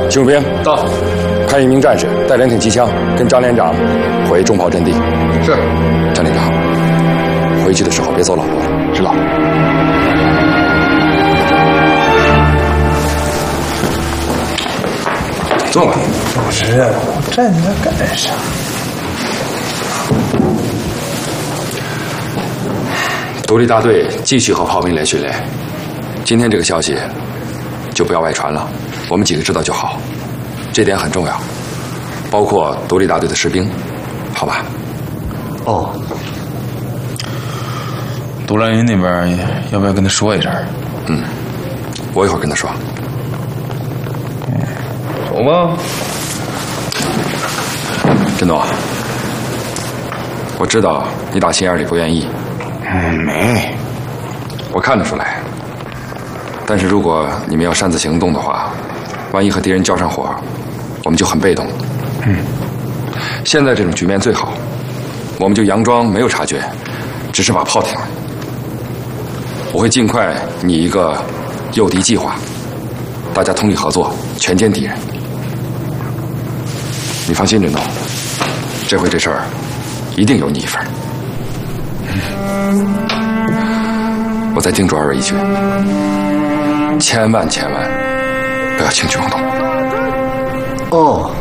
警务兵到， 派1名战士带2挺机枪，跟张连长回重炮阵地。 是。 张连长，回去的时候别走老路了。 知道。 坐吧。 主持人，站起来干啥？ 独立大队继续和炮兵连训练。今天这个消息就不要外传了，我们几个知道就好，这点很重要，包括独立大队的士兵，好吧？ 哦。 杜兰云那边要不要跟他说一声？ 我一会儿跟他说。 走吧。 振东，我知道你打心眼里不愿意。 没。 我看得出来。但是如果你们要擅自行动的话，万一和敌人交上火，我们就很被动。现在这种局面最好，我们就佯装没有察觉，只是把炮停了。我会尽快拟一个诱敌计划，大家通力合作，全歼敌人。你放心，振东，这回这事儿一定有你一份。我再叮嘱2位一句，千万不要轻举妄动。 哦。